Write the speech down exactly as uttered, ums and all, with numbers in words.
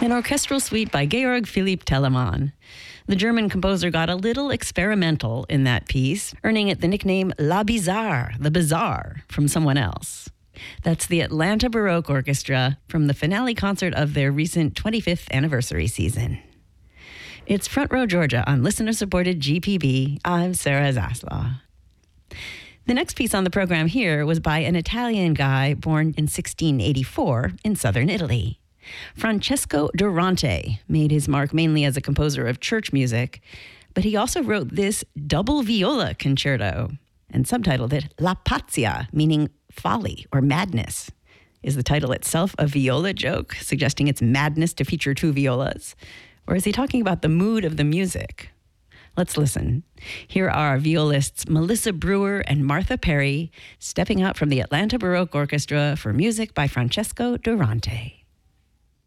An orchestral suite by Georg Philipp Telemann. The German composer got a little experimental in that piece, earning it the nickname La Bizarre, the Bizarre, from someone else. That's the Atlanta Baroque Orchestra from the finale concert of their recent twenty-fifth anniversary season. It's Front Row Georgia on listener-supported G P B. I'm Sarah Zaslaw. The next piece on the program here was by an Italian guy born in sixteen eighty-four in southern Italy. Francesco Durante made his mark mainly as a composer of church music, but he also wrote this double viola concerto and subtitled it La Pazzia, meaning folly or madness. Is the title itself a viola joke, suggesting it's madness to feature two violas? Or is he talking about the mood of the music? Let's listen. Here are violists Melissa Brewer and Martha Perry stepping out from the Atlanta Baroque Orchestra for music by Francesco Durante.